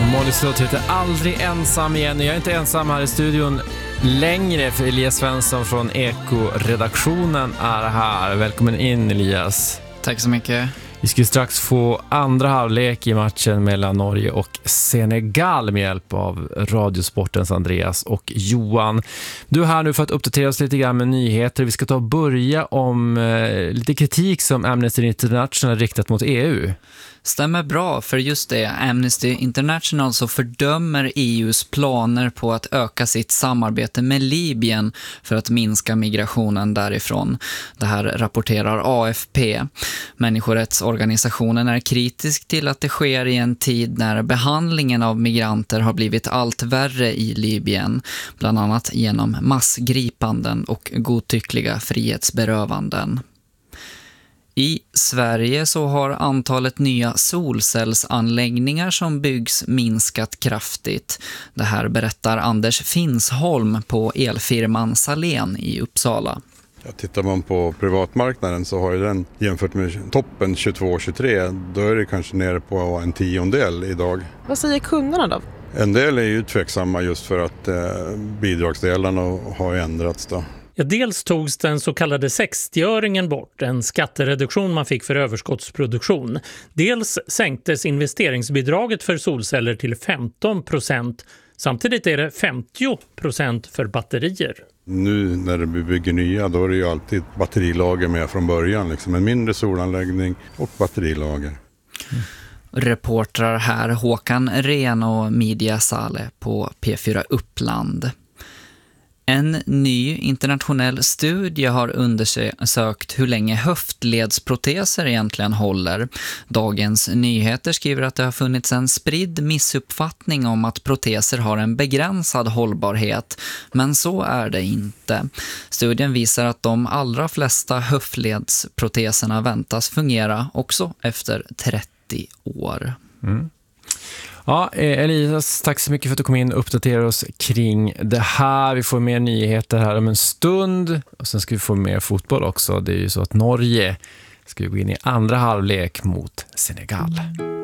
Molly Slott heter Aldrig ensam igen. Jag är inte ensam här i studion längre, för Elias Svensson från Eko-redaktionen är här. Välkommen in, Elias. Tack så mycket. Vi ska strax få andra halvlek i matchen mellan Norge och Senegal med hjälp av Radiosportens Andreas och Johan. Du är här nu för att uppdatera oss lite grann med nyheter. Vi ska ta och börja om lite kritik som Amnesty International riktat mot EU. Stämmer bra, för just det, Amnesty International så fördömer EUs planer på att öka sitt samarbete med Libyen för att minska migrationen därifrån. Det här rapporterar AFP. Människorättsorganisationen är kritisk till att det sker i en tid när behandlingen av migranter har blivit allt värre i Libyen, bland annat genom massgripanden och godtyckliga frihetsberövanden. I Sverige så har antalet nya solcellsanläggningar som byggs minskat kraftigt. Det här berättar Anders Finsholm på elfirman Salén i Uppsala. Ja, tittar man på privatmarknaden så har ju den jämfört med toppen 22-23, då är det kanske nere på en 10-del idag. Vad säger kunderna då? En del är ju tveksamma just för att bidragsdelarna har ändrats då. Ja, dels togs den så kallade 60-öringen bort, en skattereduktion man fick för överskottsproduktion. Dels sänktes investeringsbidraget för solceller till 15%. Samtidigt är det 50% för batterier. Nu när vi bygger nya, då är det ju alltid batterilager med från början. Liksom en mindre solanläggning och batterilager. Reportrar här Håkan Ren och Media Sale på P4 Uppland. En ny internationell studie har undersökt hur länge höftledsproteser egentligen håller. Dagens Nyheter skriver att det har funnits en spridd missuppfattning om att proteser har en begränsad hållbarhet, men så är det inte. Studien visar att de allra flesta höftledsproteserna väntas fungera också efter 30 år. Mm. Ja, Elias, tack så mycket för att du kom in och uppdaterade oss kring det här. Vi får mer nyheter här om en stund och sen ska vi få mer fotboll också. Det är ju så att Norge ska gå in i andra halvlek mot Senegal.